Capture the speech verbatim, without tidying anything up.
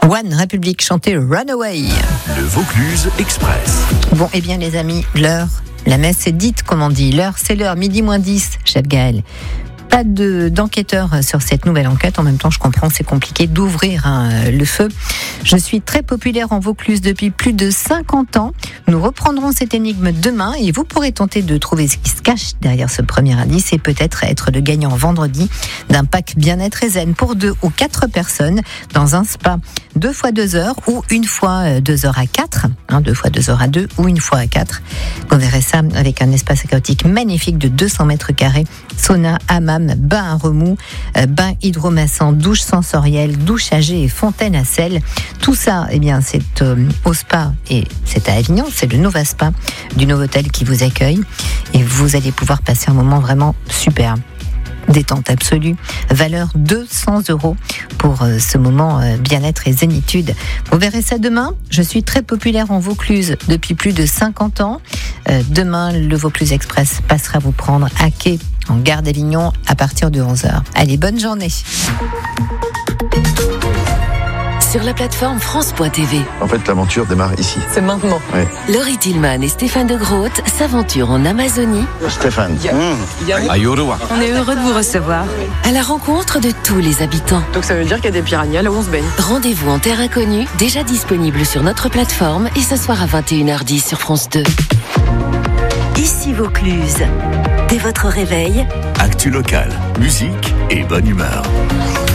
One Republic chantait Runaway. Le Vaucluse Express. Bon, eh bien les amis, l'heure, la messe est dite, comme on dit. L'heure, c'est l'heure, midi moins dix, chef Gaël. Pas de, d'enquêteurs sur cette nouvelle enquête. En même temps, je comprends, c'est compliqué d'ouvrir hein, le feu. Je suis très populaire en Vaucluse depuis plus de cinquante ans. Nous reprendrons cette énigme demain et vous pourrez tenter de trouver ce qui se cache derrière ce premier indice et peut-être être le gagnant vendredi d'un pack bien-être et zen pour deux ou quatre personnes dans un spa deux fois deux heures ou une fois deux heures à quatre, hein, deux fois deux heures à deux ou une fois à quatre. Vous verrez ça avec un espace aquatique magnifique de deux cents mètres carrés, sauna, hammam, bain à remous, euh, bain hydromassant, douche sensorielle, douche à jet et fontaine à sel. Tout ça, eh bien, c'est euh, au spa et c'est à Avignon, c'est le Nova Spa du Novotel qui vous accueille et vous allez pouvoir passer un moment vraiment super. Détente absolue, valeur deux cents euros pour euh, ce moment euh, bien-être et zénitude. Vous verrez ça demain. Je suis très populaire en Vaucluse depuis plus de cinquante ans. Euh, demain, le Vaucluse Express passera vous prendre à quai en gare d'Avignon à partir de onze heures. Allez, bonne journée. Sur la plateforme France point T V. En fait, l'aventure démarre ici. C'est maintenant. Oui. Laurie Tillman et Stéphane de Groot s'aventurent en Amazonie. Stéphane. Mmh. Ayoroa. On est heureux de vous recevoir. À la rencontre de tous les habitants. Donc ça veut dire qu'il y a des piranhas là où on se baigne. Rendez-vous en terre inconnue, déjà disponible sur notre plateforme et ce soir à vingt et une heures dix sur France deux. Ici Vaucluse. Dès votre réveil, Actu local, musique et bonne humeur.